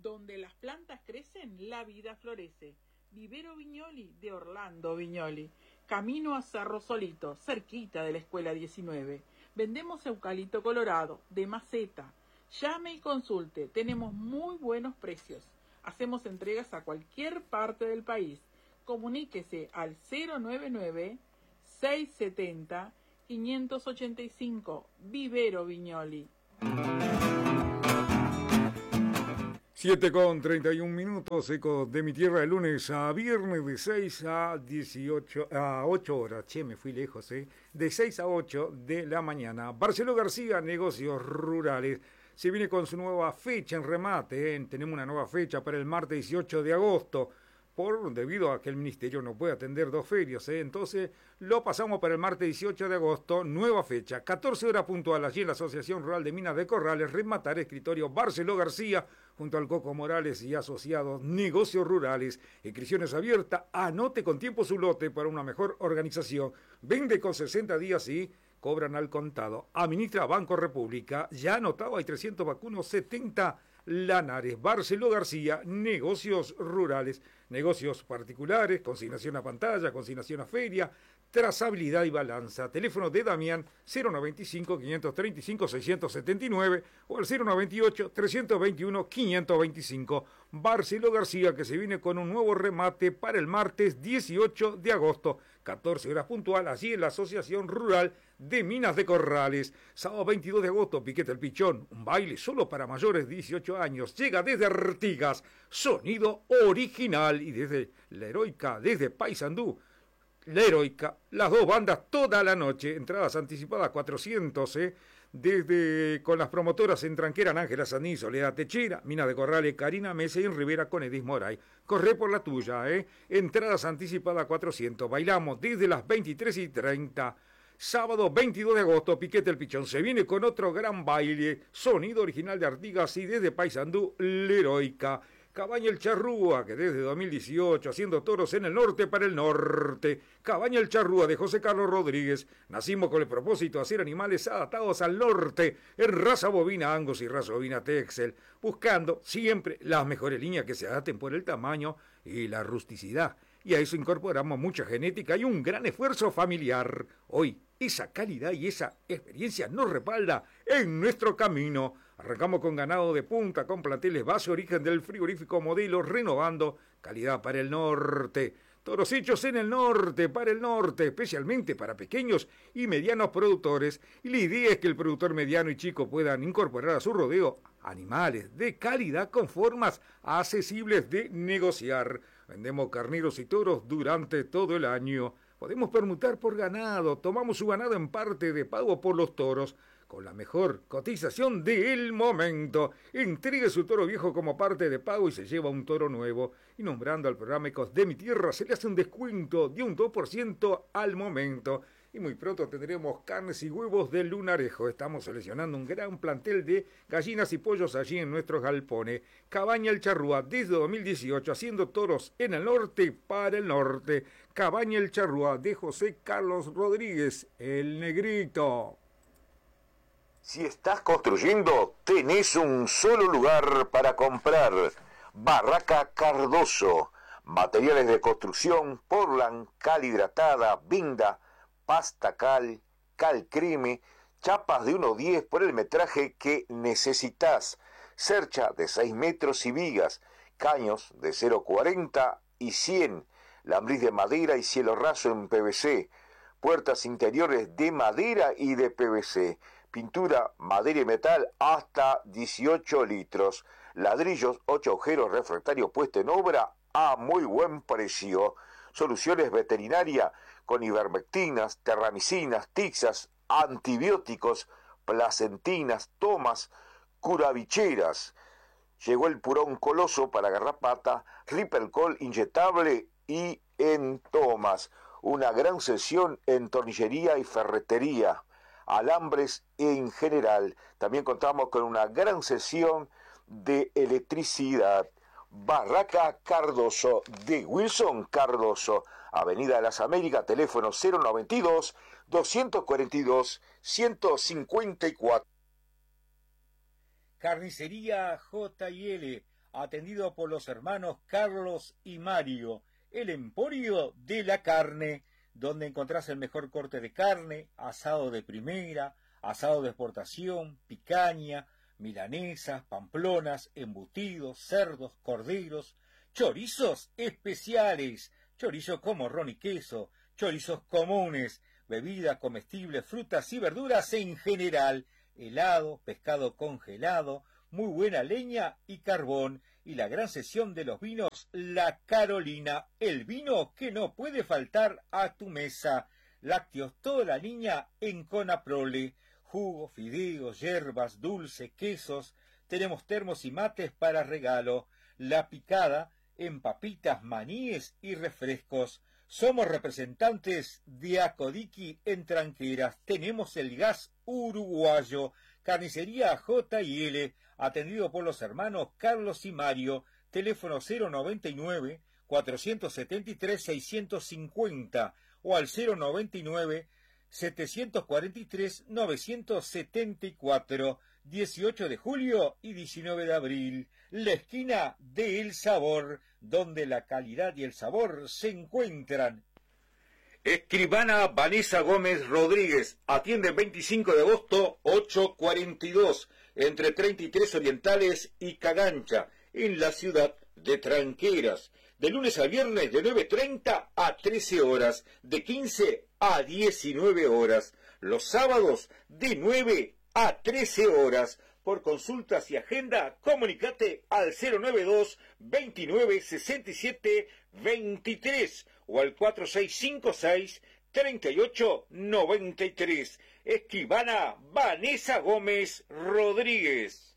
Donde las plantas crecen, la vida florece. Vivero Viñoli de Orlando Viñoli. Camino a Cerro Solito, cerquita de la Escuela 19. Vendemos eucalipto colorado, de maceta. Llame y consulte, tenemos muy buenos precios. Hacemos entregas a cualquier parte del país. Comuníquese al 099-670-585. Vivero Viñoli. 7:31, Ecos de mi Tierra, de lunes a viernes de 6 a 8 horas. Che, me fui lejos, de 6 a 8 de la mañana. Barceló García, negocios rurales. Se viene con su nueva fecha en remate, Tenemos una nueva fecha para el martes 18 de agosto. Debido a que el ministerio no puede atender dos ferias, entonces lo pasamos para el martes 18 de agosto, nueva fecha, 14 horas puntual, allí en la Asociación Rural de Minas de Corrales, rematar escritorio Barceló García, junto al Coco Morales y asociados, negocios rurales, inscripciones abiertas, anote con tiempo su lote para una mejor organización, vende con 60 días y cobran al contado, administra Banco República, ya anotado, hay 300 vacunos, 70 Lanares, Barceló García, negocios rurales, negocios particulares, consignación a pantalla, consignación a feria, trazabilidad y balanza. Teléfono de Damián 095-535-679 o el 098-321-525. Barceló García, que se viene con un nuevo remate para el martes 18 de agosto, 14 horas puntual, allí en la Asociación Rural de Minas de Corrales. Sábado 22 de agosto, Piquete el Pichón, un baile solo para mayores de 18 años. Llega desde Artigas, sonido original, y desde La Heroica, desde Paysandú, La Heroica, las dos bandas toda la noche, entradas anticipadas 400, desde con las promotoras en Tranquera, Ángela Saní, Soledad Techera, Minas de Corrales, Karina Mesa y en Rivera con Edith Moray. Corre por la tuya, entradas anticipadas 400, bailamos desde las 23:30. Sábado 22 de agosto, Piquete el Pichón se viene con otro gran baile, sonido original de Artigas y desde Paysandú, La Heroica. Cabaña El Charrúa, que desde 2018 haciendo toros en el norte para el norte. Cabaña El Charrúa de José Carlos Rodríguez. Nacimos con el propósito de hacer animales adaptados al norte en raza bovina Angus y raza bovina Texel, buscando siempre las mejores líneas que se adapten por el tamaño y la rusticidad. Y a eso incorporamos mucha genética y un gran esfuerzo familiar. Hoy, esa calidad y esa experiencia nos respalda en nuestro camino. Arrancamos con ganado de punta, con planteles base origen del frigorífico modelo, renovando calidad para el norte. Toros hechos en el norte, para el norte, especialmente para pequeños y medianos productores. Y la idea es que el productor mediano y chico puedan incorporar a su rodeo animales de calidad con formas accesibles de negociar. Vendemos carneros y toros durante todo el año. Podemos permutar por ganado, tomamos su ganado en parte de pago por los toros, con la mejor cotización del momento. Entregue su toro viejo como parte de pago y se lleva un toro nuevo. Y nombrando al programa Ecos de mi Tierra se le hace un descuento de un 2% al momento. Y muy pronto tendremos carnes y huevos de Lunarejo. Estamos seleccionando un gran plantel de gallinas y pollos allí en nuestros galpones. Cabaña El Charrúa, desde 2018, haciendo toros en el norte para el norte. Cabaña El Charrúa, de José Carlos Rodríguez, el Negrito. Si estás construyendo, tenés un solo lugar para comprar. Barraca Cardoso. Materiales de construcción, portland, cal hidratada, vinda, pasta cal, cal creme, chapas de 1,10 por el metraje que necesitas, cercha de 6 metros y vigas, caños de 0,40 y 100, lambriz de madera y cielo raso en PVC, puertas interiores de madera y de PVC, pintura, madera y metal hasta 18 litros, ladrillos, 8 agujeros refractario puesto en obra a muy buen precio. Soluciones veterinaria con ivermectinas, terramicinas, tixas, antibióticos, placentinas, tomas, curavicheras. Llegó el purón coloso para garrapata, Ripelcol inyectable y en tomas. Una gran sesión en tornillería y ferretería, alambres en general. También contamos con una gran sesión de electricidad. Barraca Cardoso, de Wilson Cardoso, Avenida de las Américas, teléfono 092-242-154. Carnicería J&L, atendido por los hermanos Carlos y Mario, el Emporio de la Carne, donde encontrás el mejor corte de carne, asado de primera, asado de exportación, picaña, milanesas, pamplonas, embutidos, cerdos, corderos, chorizos especiales, chorizo con morrón y queso, chorizos comunes, bebidas comestibles, frutas y verduras en general, helado, pescado congelado, muy buena leña y carbón, y la gran sesión de los vinos La Carolina, el vino que no puede faltar a tu mesa. Lácteos toda la línea en Conaprole, jugo, fideos, hierbas, dulce, quesos, tenemos termos y mates para regalo, La Picada en papitas, maníes y refrescos. Somos representantes de Acodiqui en Tranqueras, tenemos el gas uruguayo, carnicería J&L, atendido por los hermanos Carlos y Mario, teléfono 099-473-650 o al 099-743-974, 18 de julio y 19 de abril, la esquina de El Sabor, donde la calidad y el sabor se encuentran. Escribana Vanessa Gómez Rodríguez, atiende el 25 de agosto, 8:42, entre 33 Orientales y Cagancha, en la ciudad de Tranqueras. De lunes a viernes de 9:30 a 13 horas, de 15 a 19 horas. Los sábados de 9 a 13 horas. Por consultas y agenda, comunicate al 092 29 67 23 o al 4656 3893. Escribana Vanessa Gómez Rodríguez.